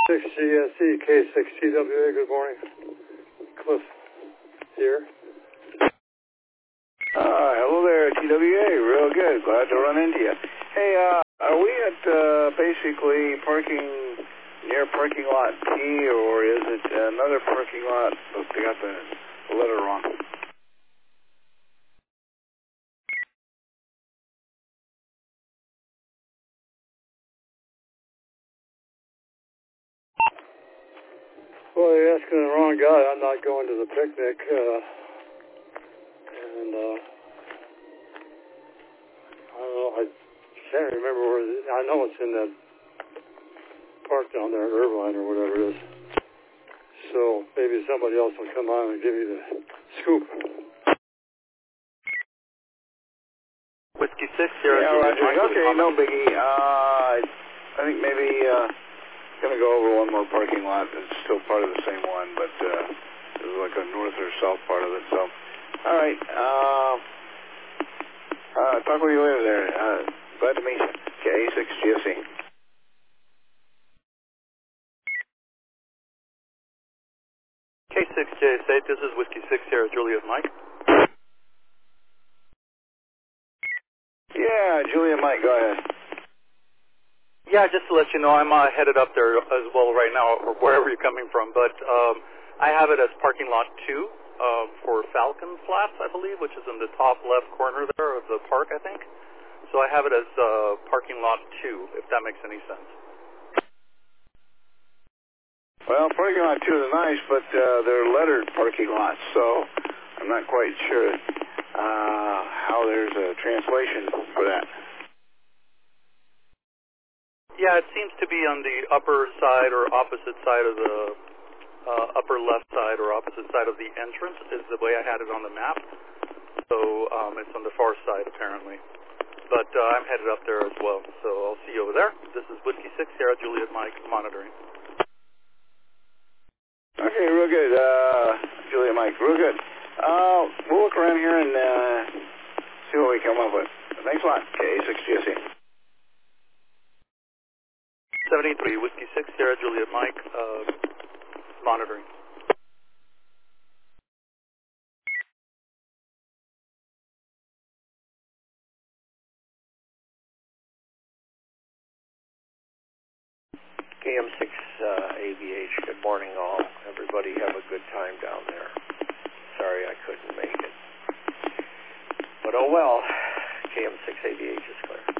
6GSE, K6TWA, good morning. Cliff here. Hello there, TWA. Real good. Glad to run into you. Hey, are we at basically parking near parking lot T, or is it another parking lot? Oh, they got the letter wrong. Well, you're asking the wrong guy. I'm not going to the picnic. I don't know. I can't remember where it is. I know it's in that park down there in Irvine or whatever it is. So maybe somebody else will come on and give you the scoop. Whiskey 6, Sierra. Yeah, Roger. Okay, no biggie. I think maybe going to go over one more parking lot. It's still part of the same one, but it's like a north or south part of it. So, all right. Talk with you later there. Glad to meet you. K6GSE. K6JS8, this is Whiskey 6 Sierra Juliet Mike. Yeah, Juliet Mike, go ahead. Yeah, just to let you know, I'm headed up there as well right now, or wherever you're coming from, but I have it as parking lot 2 for Falcon Flats, I believe, which is in the top left corner there of the park, I think. So I have it as parking lot 2, if that makes any sense. Well, parking lot 2 is nice, but they're lettered parking lots, so I'm not quite sure how there's a translation for that. Yeah, it seems to be on the upper side or opposite side of the upper left side or opposite side of the entrance is the way I had it on the map. So it's on the far side apparently. But I'm headed up there as well, so I'll see you over there. This is Whiskey 6 Sierra Juliet Mike monitoring. Okay, real good, Juliet Mike, real good. We'll look around here and see what we come up with. Thanks a lot, K6GSE. 73 Whiskey 6 Sierra Juliet Mike monitoring. KM6 AVH, good morning all. Everybody have a good time down there. Sorry I couldn't make it. But oh well, KM6 AVH is clear.